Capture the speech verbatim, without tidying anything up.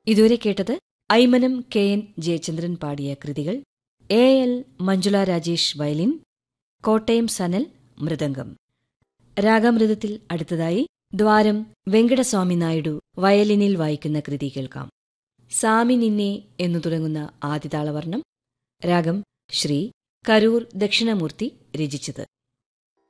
ഇതുവരെ കേട്ടത് Aymanam K N Jayachandran പാടിയ കൃതികൾ. A L Manjula Rajesh violin, Kottayam Sanal mridangam. രാഗാമൃതത്തിൽ അടുത്തതായി ദ്വാരം വെങ്കടസ്വാമി നായിഡു വയലിനിൽ വായിക്കുന്ന കൃതി കേൾക്കാം. സാമി നിന്നെ എന്നു തുടങ്ങുന്ന ആദിതാളവർണം. രാഗം ശ്രീ കരൂർ ദക്ഷിണമൂർത്തി രചിച്ചത്.